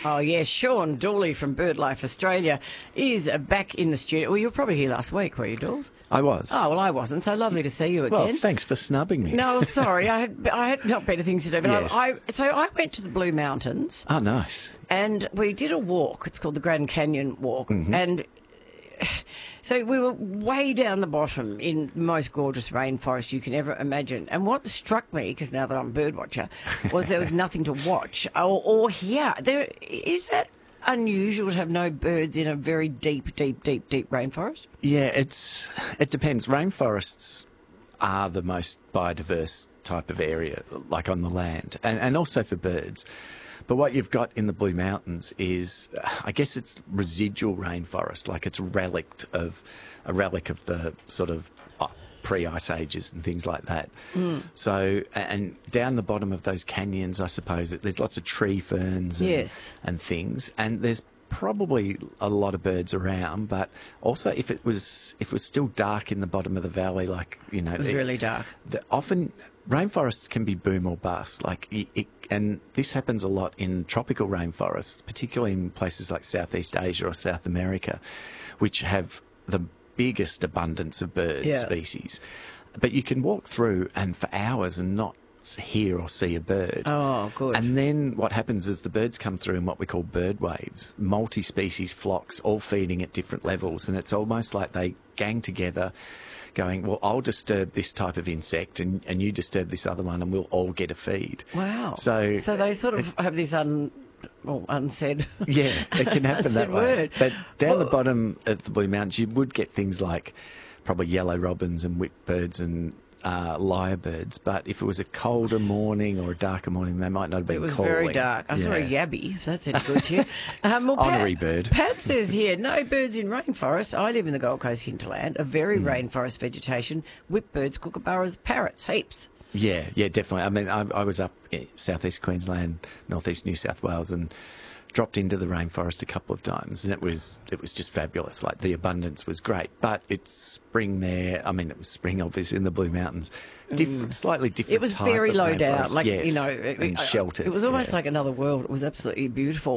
Oh, yes, Sean Dooley from BirdLife Australia is back in the studio. Well, you were probably here last week, were you, Dawes? I was. Oh, well, I wasn't, so lovely to see you again. Well, thanks for snubbing me. No, sorry, I had not better things to do. But Yes. I went to the Blue Mountains. Oh, nice. And we did a walk. It's called the Grand Canyon Walk. And so we were way down the bottom in the most gorgeous rainforest you can ever imagine. And what struck me, because now that I'm a bird watcher, was there was nothing to watch or hear. Is that unusual to have no birds in a very deep rainforest? Yeah, it depends. Rainforests are the most biodiverse type of area, like on the land, and also for birds. But what you've got in the Blue Mountains is, I guess it's residual rainforest, like it's a relic of the sort of pre-ice ages and things like that. So, and down the bottom of those canyons, I suppose, there's lots of tree ferns and things, and there's probably a lot of birds around, but also if it was still dark in the bottom of the valley, like, you know, It was really dark. Often rainforests can be boom or bust, and this happens a lot in tropical rainforests, particularly in places like Southeast Asia or South America, which have the biggest abundance of bird species. But you can walk through and for hours and not hear or see a bird. Oh, good. And then what happens is the birds come through in what we call bird waves, multi-species flocks, all feeding at different levels, and it's almost like they gang together going, well, I'll disturb this type of insect and you disturb this other one and we'll all get a feed. Wow. So they sort of have this unsaid. Yeah, it can happen that way. word. But down the bottom of the Blue Mountains, you would get things like probably yellow robins and whipbirds and lyrebirds. But if it was a colder morning or a darker morning, they might not have been calling. It was very dark. I saw a yabby, if that's any good to you. Honorary bird. Pat says here, no birds in rainforest. I live in the Gold Coast hinterland, a very rainforest vegetation. Whipbirds, kookaburras, parrots, heaps. Yeah, definitely. I mean, I was up in southeast Queensland, northeast New South Wales, and dropped into the rainforest a couple of times, and it was just fabulous. Like, the abundance was great, but it's spring there. I mean, it was spring, obviously, in the Blue Mountains. Slightly different. It was type very of low down, rainforest. like, Yes, you know, and sheltered. It was almost like another world. It was absolutely beautiful.